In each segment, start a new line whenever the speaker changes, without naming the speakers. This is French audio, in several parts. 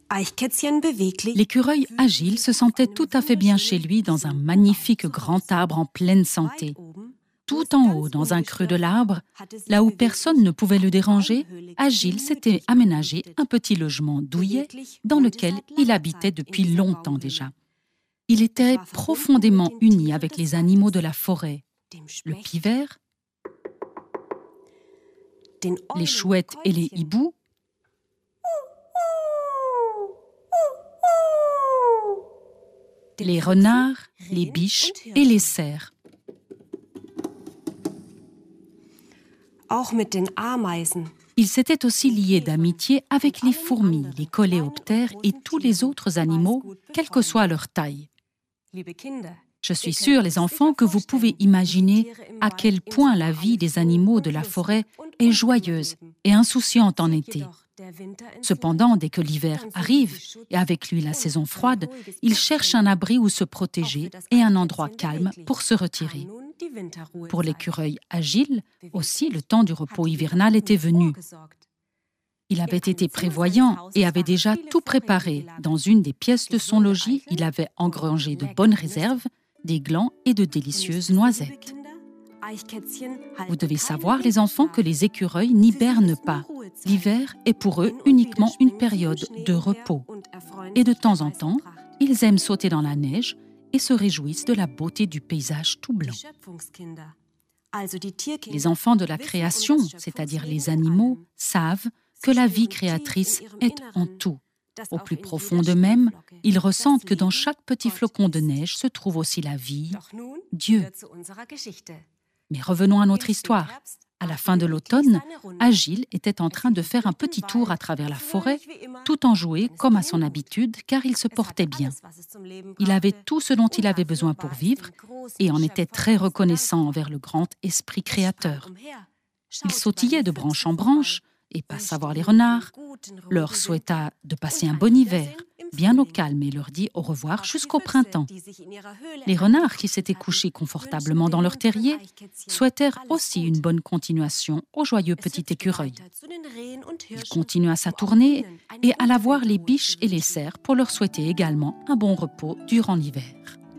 L'écureuil Agile se sentait tout à fait bien chez lui dans un magnifique grand arbre en pleine santé. Tout en haut, dans un creux de l'arbre, là où personne ne pouvait le déranger, Agile s'était aménagé un petit logement douillet dans lequel il habitait depuis longtemps déjà. Il était profondément uni avec les animaux de la forêt, le pivert, les chouettes et les hiboux, les renards, les biches et les cerfs. Il s'était aussi lié d'amitié avec les fourmis, les coléoptères et tous les autres animaux, quelle que soit leur taille. Je suis sûre, les enfants, que vous pouvez imaginer à quel point la vie des animaux de la forêt est joyeuse et insouciante en été. Cependant, dès que l'hiver arrive, et avec lui la saison froide, ils cherchent un abri où se protéger et un endroit calme pour se retirer. Pour l'écureuil Agile, aussi, le temps du repos hivernal était venu. Il avait été prévoyant et avait déjà tout préparé. Dans une des pièces de son logis, il avait engrangé de bonnes réserves, des glands et de délicieuses noisettes. Vous devez savoir, les enfants, que les écureuils n'hibernent pas. L'hiver est pour eux uniquement une période de repos. Et de temps en temps, ils aiment sauter dans la neige et se réjouissent de la beauté du paysage tout blanc. Les enfants de la création, c'est-à-dire les animaux, savent que la vie créatrice est en tout. Au plus profond d'eux-mêmes, ils ressentent que dans chaque petit flocon de neige se trouve aussi la vie, Dieu. Mais revenons à notre histoire. À la fin de l'automne, Agile était en train de faire un petit tour à travers la forêt, tout enjoué comme à son habitude, car il se portait bien. Il avait tout ce dont il avait besoin pour vivre et en était très reconnaissant envers le grand esprit créateur. Il sautillait de branche en branche et passa voir les renards, leur souhaita de passer un bon hiver, bien au calme, et leur dit au revoir jusqu'au printemps. Les renards, qui s'étaient couchés confortablement dans leur terrier, souhaitèrent aussi une bonne continuation au joyeux petit écureuil. Il continua sa tournée et alla voir les biches et les cerfs pour leur souhaiter également un bon repos durant l'hiver.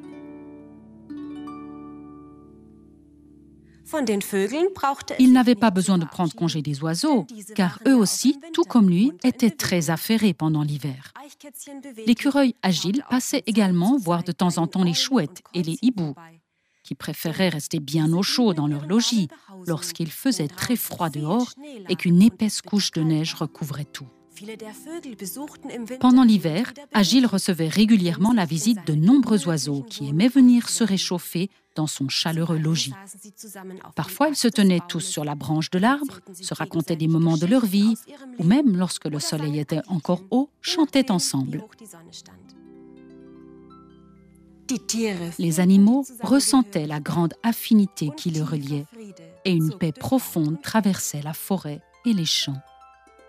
Il n'avait pas besoin de prendre congé des oiseaux, car eux aussi, tout comme lui, étaient très affairés pendant l'hiver. L'écureuil Agile passait également voir de temps en temps les chouettes et les hiboux, qui préféraient rester bien au chaud dans leur logis lorsqu'il faisait très froid dehors et qu'une épaisse couche de neige recouvrait tout. Pendant l'hiver, Agile recevait régulièrement la visite de nombreux oiseaux qui aimaient venir se réchauffer dans son chaleureux logis. Parfois, ils se tenaient tous sur la branche de l'arbre, se racontaient des moments de leur vie, ou même, lorsque le soleil était encore haut, chantaient ensemble. Les animaux ressentaient la grande affinité qui les reliait, et une paix profonde traversait la forêt et les champs.